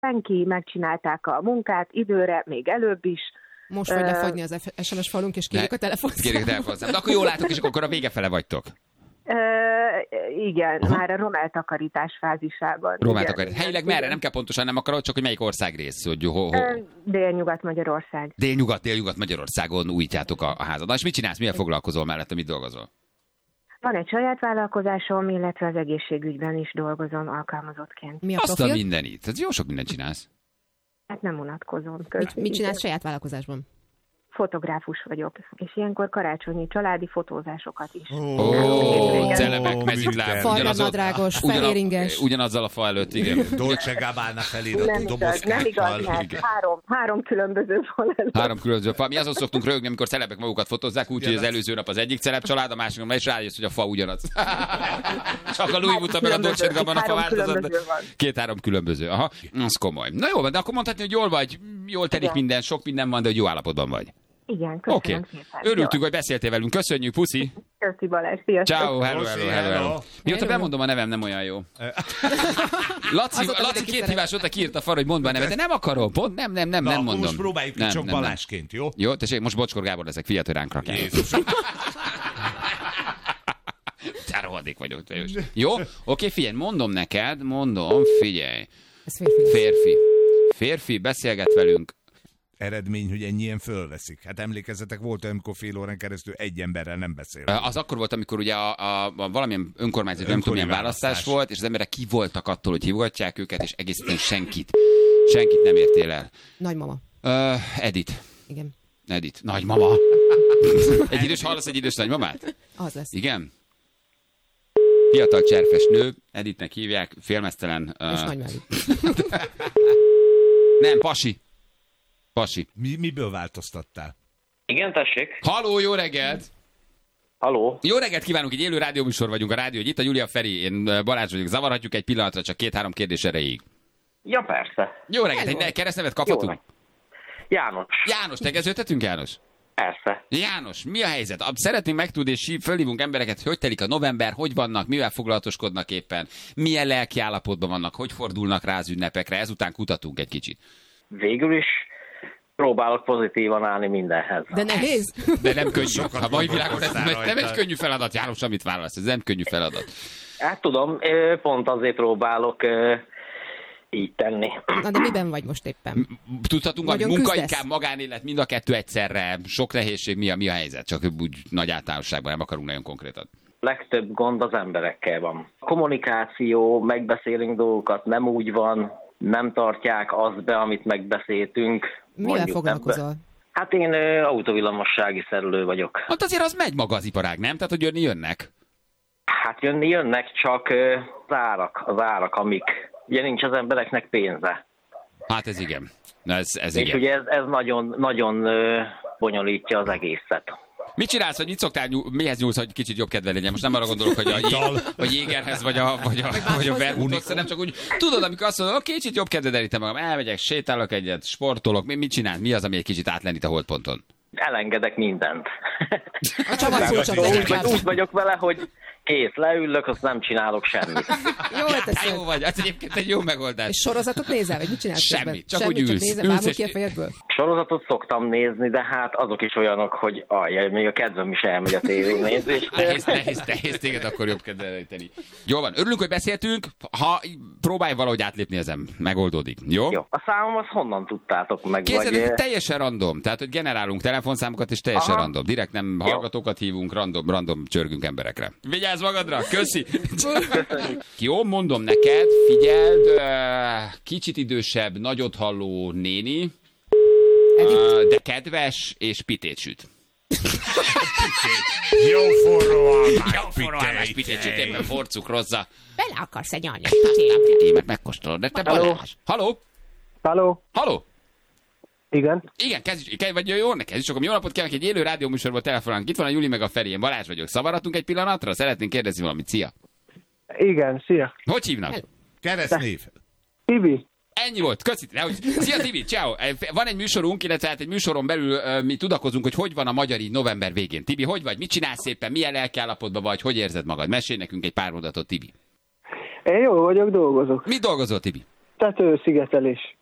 senki, megcsinálták a munkát időre, még előbb is. Most vagy lefagyni az SMS falunk, és kérjük a telefonszámot. Kérjük a telefonszámot. De akkor jól látok, és akkor a vége fele vagytok. Igen, már a rommeltakarítás fázisában. Rommeltakarítás. Helyileg merre? Nem kell pontosan, nem akarod, csak hogy melyik országrész? Délnyugat-Magyarország. Délnyugat Magyarországon újítjátok a házat. Na, és mit csinálsz? Milyen foglalkozol mellette? Mit dolgozol? Van egy saját vállalkozásom, illetve az egészségügyben is dolgozom alkalmazottként. Mi a Azt a profil? mindenit. Ez jó sok mindent csinálsz. Hát nem unatkozom. Mit csinálsz saját vállalkozásban? Fotográfus vagyok, és ilyenkor karácsonyi családi fotózásokat is. Celebek, mezitláb. Farradnadrágos, fehéringes. Ugyanazzal a fa előtt, igen. Dolce Gabbana feliratú dobozkákkal. Nem igaz, mert három különböző fal előtt. 3 különböző fa. Mi azon szoktunk röhögni, amikor celebek magukat fotózzák, úgyhogy az előző nap az egyik celeb család, a másik nap, és rájössz, hogy a fa ugyanaz. Csak a Louis Vuitton meg a Dolce Gabbana fa változat. 2-3 különböző. Aha, az komoly. Na jó, de akkor mondhatni, hogy jól vagy, jól telik minden, sok minden van, de hogy jó állapotban vagy. Igen, köszönöm szépen. Örültünk, hogy beszéltél velünk. Köszönjük, puszi. Köszi Balázs, sziasztok. Ciao, hello. Mióta bemondom, a nevem nem olyan jó. Laci 2 hívás óta kiírt a falra, hogy mondd be a nevet, de nem akarom, pont nem mondom. Most próbáljuk ki csak Balázsként, jó? Jó, tessék, most Bocskor Gábor leszek, figyelj, hogy ránk rakják. Jézusom. Te rohadék vagyok, te jössz. Jó? Oké, figyelj, figyelj. Ez férfi. Férfi, beszélget velünk. Eredmény, hogy ennyien fölveszik. Hát emlékezzetek, volt olyan, amikor fél órán keresztül egy emberrel nem beszél. Az akkor volt, amikor ugye a valamilyen önkormányzat, nem tudom, milyen választás volt, és az emberek ki voltak attól, hogy hívogatják őket, és egészen senkit nem értél el. Nagymama. Edith. Igen. Edith. Nagymama. Hallasz egy idős nagymamát? Az lesz. Igen? Fiatal cserfes nő, Edithnek hívják, félmeztelen. És nagymári. Nem, Pasi. Miből változtattál? Igen, tessék. Halló, jó reggelt! Halló. Jó reggelt kívánunk, egy élő rádióműsor vagyunk a rádió, itt a Júlia Feri, én Balázs vagyok, zavarhatjuk egy pillanatra, csak 2-3 kérdés erejéig. Ja, persze. Jó reggelt, egy keresztnevet kaphatunk? János. János, tegeződhetünk, János? Persze. János, mi a helyzet? Szeretnénk megtudni, és fölhívunk embereket, hogy telik a november, hogy vannak, mivel foglalatoskodnak éppen, milyen lelki állapotban vannak, hogy fordulnak rá az ünnepekre, ezután kutatunk egy kicsit. Végül is próbálok pozitívan állni mindenhez. De nehéz? De nem könnyű. Ha mai világon ez nem egy könnyű feladat, János, amit válasz, ez nem könnyű feladat. Hát tudom, pont azért próbálok így tenni. Na de miben vagy most éppen? Tudhatunk, hogy Nagyon munka, küzdesz? inkább magánélet, mind a kettő egyszerre, sok nehézség, mi a helyzet? Csak úgy nagy általánosságban, nem akarunk nagyon konkrétan. Legtöbb gond az emberekkel van. A kommunikáció, megbeszélünk dolgokat, nem úgy van, nem tartják azt be, amit megbeszéltünk. Mivel foglalkozol? Hát én autovillamossági szerelő vagyok. Hát azért az megy maga az iparág, nem? Tehát, hogy jönnek. Hát jönnek, csak az árak, amik... Ugye nincs az embereknek pénze. Hát ez igen. Ez és igen. ugye ez nagyon, nagyon bonyolítja az egészet. Mit csinálsz, hogy mit szoktál, mihez nyúlsz, hogy kicsit jobb kedve legyen? Most nem arra gondolok, hogy a Jégerhez vagy a Vermuthoz, hanem csak úgy, tudod, amikor azt mondod, kicsit jobb kedved elítem magam, elmegyek, sétálok egyet, sportolok, mit csinálsz? Mi az, ami egy kicsit átlendít a holdponton? Elengedek mindent. A csavar úgy vagyok vele, hogy kész, leülök, azt nem csinálok semmit. Jó vagy, ez egyébként egy jó megoldás. És sorozatot nézel, vagy mit csinálsz? Semmit, csak úgy ülsz ki a fejedből? Sorozatot szoktam nézni, de hát azok is olyanok, hogy még a kedvem is elmegy a tévénézésre. Nehéz téged akkor jobb kedve elejteni. Jó van, örülünk, hogy beszéltünk, ha próbálj valahogy átlépni ezen, megoldódik, jó? Jó, a számom az honnan tudtátok meg? Képzeld, hogy teljesen random, tehát hogy generálunk telefonszámokat, és teljesen random. Direkt nem hallgatókat hívunk, random csörgünk emberekre. Vigyázz magadra, köszi! Jó, mondom neked, figyeld, kicsit idősebb, nagyot halló néni, de kedves, és pitét süt. Jó forró állás pitét süt, éppen forcukrozza. Bele akarsz egy anyag Pitémet megkóstolod, de te Balázs. Halló? Igen. Igen, vagy jó, kezdjük, akkor jó napot kívánok, egy élő rádióműsorból telefonálunk. Itt van a Juli meg a Feri, én Balázs vagyok. Szavarhatunk egy pillanatra? Szeretnénk kérdezni valamit. Szia! Igen, szia. Hogy hívnak? Keresztnév. Tibi. Ennyi volt, köszi. Szia Tibi, ciao. Van egy műsorunk, illetve hát egy műsoron belül mi tudakozunk, hogy van a magyari november végén. Tibi, hogy vagy? Mit csinálsz szépen? Milyen lelkiállapotban vagy? Hogy érzed magad? Mesélj nekünk egy pár mondatot, Tibi. Én jól vagyok, dolgozok. Mit dolgozol, Tibi? tetőszigetelés.